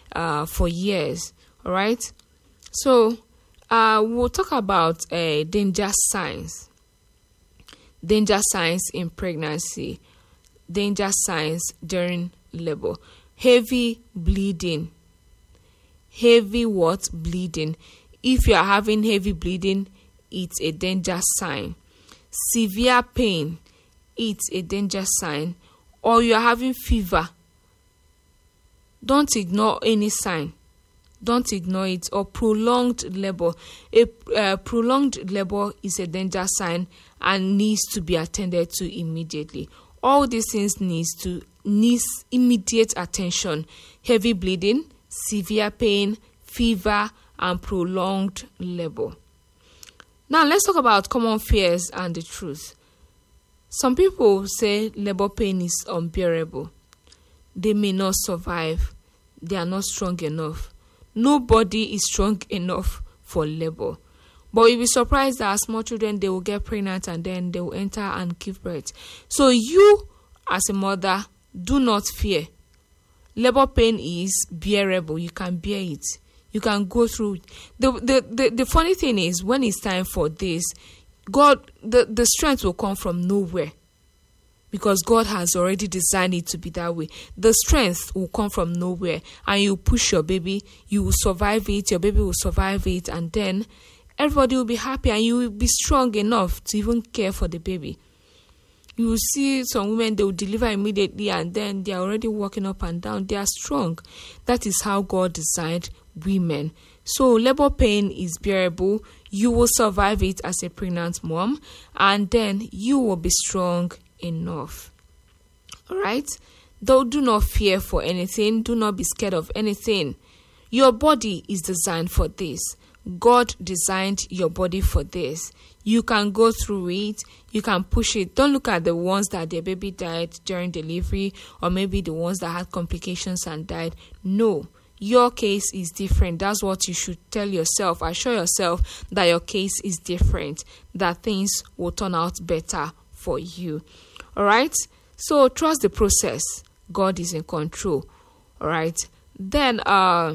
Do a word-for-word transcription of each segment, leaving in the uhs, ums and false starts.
uh, for years. All right. So uh, we'll talk about uh, danger signs. Danger signs in pregnancy. Danger signs during labor. Heavy bleeding. Heavy what? Bleeding. If you are having heavy bleeding, it's a danger sign. Severe pain, it's a danger sign. Or you are having fever. Don't ignore any sign. Don't ignore it. Or prolonged labor. A uh, prolonged labor is a danger sign and needs to be attended to immediately. All these things needs to needs immediate attention. Heavy bleeding, severe pain, fever, and prolonged labor. Now let's talk about common fears and the truth. Some people say labor pain is unbearable. They may not survive. They are not strong enough. Nobody is strong enough for labor. But you'll be surprised that small children, they will get pregnant and then they will enter and give birth. So you, as a mother, do not fear. Labor pain is bearable. You can bear it. You can go through it. The, the, the, the funny thing is, when it's time for this, God, the, the strength will come from nowhere. Because God has already designed it to be that way. The strength will come from nowhere. And you push your baby. You will survive it. Your baby will survive it. And then everybody will be happy. And you will be strong enough to even care for the baby. You will see some women, they will deliver immediately. And then they are already walking up and down. They are strong. That is how God designed women. So labor pain is bearable. You will survive it as a pregnant mom. And then you will be strong enough. All right? Though do not fear for anything. Do not be scared of anything. Your body is designed for this. God designed your body for this. You can go through it. You can push it. Don't look at the ones that their baby died during delivery, or maybe the ones that had complications and died. No. Your case is different. That's what you should tell yourself. Assure yourself that your case is different, that things will turn out better for you. All right? So trust the process. God is in control. All right? Then, uh,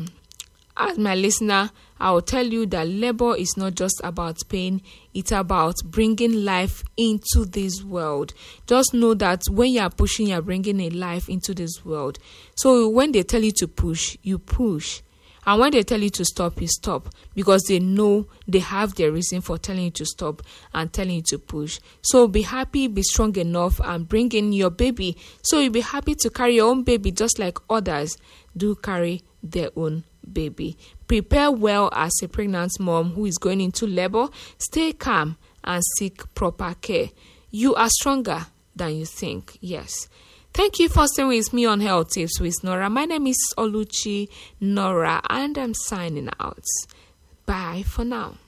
as my listener, I will tell you that labor is not just about pain. It's about bringing life into this world. Just know that when you are pushing, you are bringing a life into this world. So when they tell you to push, you push. And when they tell you to stop, you stop. Because they know they have their reason for telling you to stop and telling you to push. So be happy, be strong enough, and bring in your baby. So you'll be happy to carry your own baby just like others do carry their own baby. Prepare well as a pregnant mom who is going into labor. Stay calm and seek proper care. You are stronger than you think. Yes. Thank you for staying with me on Health Tips with Nora. My name is Oluchi Nora and I'm signing out. Bye for now.